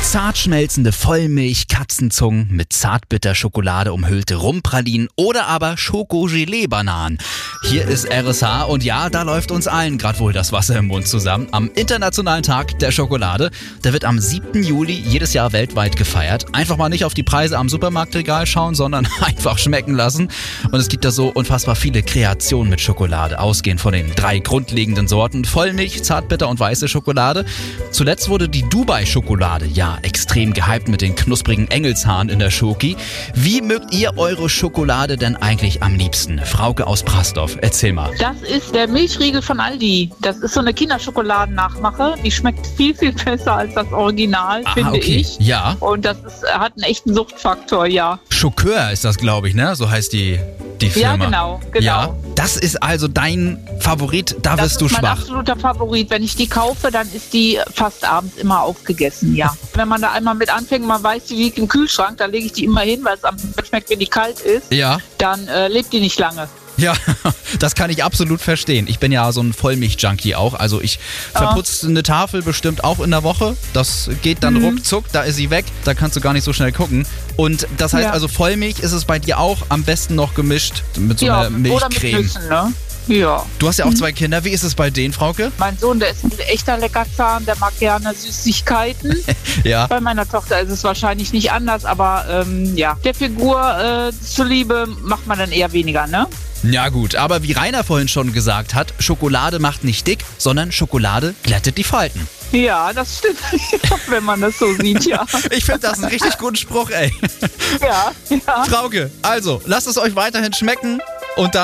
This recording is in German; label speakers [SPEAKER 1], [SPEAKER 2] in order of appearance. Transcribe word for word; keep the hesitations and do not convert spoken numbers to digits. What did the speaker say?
[SPEAKER 1] Zart schmelzende Vollmilch, Katzenzungen mit Zartbitter-Schokolade umhüllte Rumpralinen oder aber Schoko-Gelee-Bananen. Hier ist R S H und ja, da läuft uns allen gerade wohl das Wasser im Mund zusammen. Am Internationalen Tag der Schokolade, der wird am siebten Juli jedes Jahr weltweit gefeiert. Einfach mal nicht auf die Preise am Supermarktregal schauen, sondern einfach schmecken lassen. Und es gibt da so unfassbar viele Kreationen mit Schokolade, ausgehend von den drei grundlegenden Sorten: Vollmilch, Zartbitter und weiße Schokolade. Zuletzt wurde die Dubai-Schokolade ja extrem gehypt mit den knusprigen Engelshaaren in der Schoki. Wie mögt ihr eure Schokolade denn eigentlich am liebsten? Frauke aus Prasdorf, erzähl mal.
[SPEAKER 2] Das ist der Milchriegel von Aldi. Das ist so eine Kinderschokoladen-Nachmache. Die schmeckt viel, viel besser als das Original,
[SPEAKER 1] Ah,
[SPEAKER 2] finde
[SPEAKER 1] okay.
[SPEAKER 2] ich.
[SPEAKER 1] Ja.
[SPEAKER 2] Und das ist, hat einen echten Suchtfaktor, ja.
[SPEAKER 1] Schokör ist das, glaube ich, ne? So heißt die, die Firma.
[SPEAKER 2] Ja, genau, genau.
[SPEAKER 1] Ja, das ist also dein Favorit, da
[SPEAKER 2] Das
[SPEAKER 1] wirst du
[SPEAKER 2] ist mein
[SPEAKER 1] schwach.
[SPEAKER 2] absoluter Favorit. Wenn ich die kaufe, dann ist die fast abends immer aufgegessen, ja. Wenn man da einmal mit anfängt, man weiß, die liegt im Kühlschrank, dann lege ich die immer hin, weil es am besten schmeckt, wenn die kalt ist.
[SPEAKER 1] Ja.
[SPEAKER 2] Dann äh, lebt die nicht lange.
[SPEAKER 1] Ja, das kann ich absolut verstehen. Ich bin ja so ein Vollmilch-Junkie auch. Also ich verputze eine Tafel bestimmt auch in der Woche. Das geht dann
[SPEAKER 2] Mhm.
[SPEAKER 1] ruckzuck, da ist sie weg. Da kannst du gar nicht so schnell gucken. Und das heißt
[SPEAKER 2] Ja.
[SPEAKER 1] also, Vollmilch ist es bei dir auch am besten noch gemischt mit so
[SPEAKER 2] ja,
[SPEAKER 1] einer
[SPEAKER 2] oder mit
[SPEAKER 1] Milchcreme.
[SPEAKER 2] Nüssen, ne? Ja.
[SPEAKER 1] Du hast ja auch zwei Kinder. Wie ist es bei denen, Frauke?
[SPEAKER 2] Mein Sohn, der ist ein echter Leckerzahn, der mag gerne Süßigkeiten.
[SPEAKER 1] Ja.
[SPEAKER 2] Bei meiner Tochter ist es wahrscheinlich nicht anders, aber ähm, ja, der Figur äh, zuliebe macht man dann eher weniger, ne?
[SPEAKER 1] Ja gut, aber wie Rainer vorhin schon gesagt hat, Schokolade macht nicht dick, sondern Schokolade glättet die Falten.
[SPEAKER 2] Ja, das stimmt, wenn man das so sieht, ja.
[SPEAKER 1] Ich finde das einen richtig guten Spruch, ey.
[SPEAKER 2] Ja, ja.
[SPEAKER 1] Frauke, also, lasst es euch weiterhin schmecken und dann